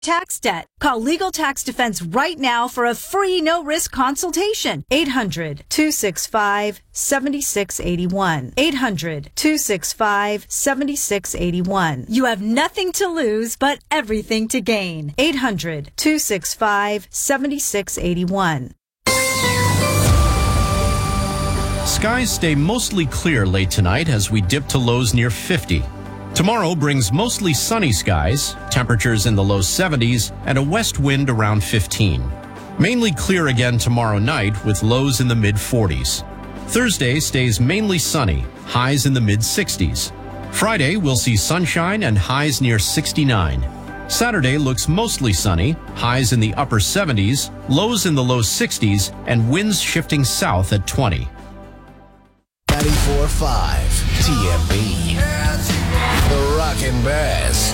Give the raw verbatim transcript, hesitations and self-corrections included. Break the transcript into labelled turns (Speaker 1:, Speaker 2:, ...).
Speaker 1: tax debt. Call Legal Tax Defense right now for a free no-risk consultation. eight hundred, two six five, seven six eight one. eight hundred, two six five, seven six eight one. You have nothing to lose but everything to gain. eight hundred, two six five, seven six eight one.
Speaker 2: Skies stay mostly clear late tonight as we dip to lows near fifty. Tomorrow brings mostly sunny skies, temperatures in the low seventies, and a west wind around fifteen. Mainly clear again tomorrow night with lows in the mid forties. Thursday stays mainly sunny, highs in the mid sixties. Friday we'll see sunshine and highs near sixty-nine. Saturday looks mostly sunny, highs in the upper seventies, lows in the low sixties, and winds shifting south at twenty.
Speaker 3: ninety-four point five T M B. The Rockin' Bass.